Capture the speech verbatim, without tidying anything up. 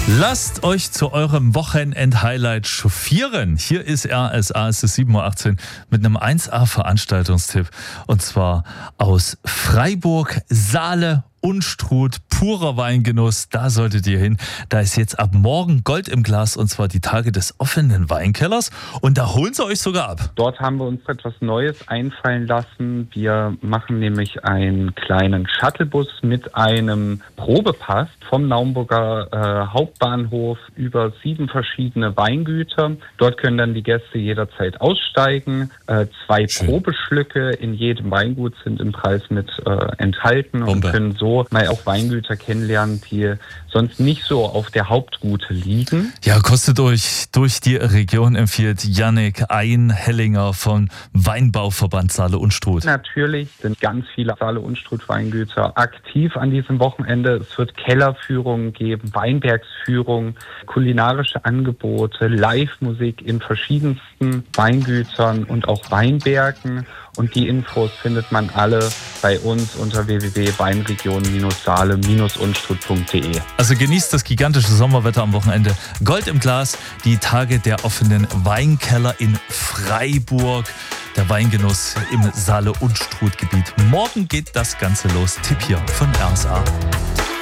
Lasst euch zu eurem Wochenend-Highlight chauffieren. Hier ist R S A, es ist sieben Uhr achtzehn mit einem eins A-Veranstaltungstipp. Und zwar aus Freiburg, Saale, Unstrut, purer Weingenuss, da solltet ihr hin. Da ist jetzt ab morgen Gold im Glas und zwar die Tage des offenen Weinkellers und da holen sie euch sogar ab. Dort haben wir uns etwas Neues einfallen lassen. Wir machen nämlich einen kleinen Shuttlebus mit einem Probepass vom Naumburger äh, Hauptbahnhof über sieben verschiedene Weingüter. Dort können dann die Gäste jederzeit aussteigen. Äh, zwei Schön. Probeschlücke in jedem Weingut sind im Preis mit äh, enthalten Bombe. und können so mal auch Weingüter kennenlernen, die sonst nicht so auf der Hauptroute liegen. Ja, kostet euch durch die Region, empfiehlt Jannik Einhellinger vom Weinbauverband Saale-Unstrut. Natürlich sind ganz viele Saale-Unstrut-Weingüter aktiv an diesem Wochenende. Es wird Kellerführungen geben, Weinbergsführungen, kulinarische Angebote, Live-Musik in verschiedensten Weingütern und auch Weinbergen. Und die Infos findet man alle bei uns unter w w w punkt weinregion saale unstrut punkt de. Also genießt das gigantische Sommerwetter am Wochenende. Gold im Glas, die Tage der offenen Weinkeller in Freiburg. Der Weingenuss im Saale-Unstrut-Gebiet. Morgen geht das Ganze los. Tipp hier von R S A.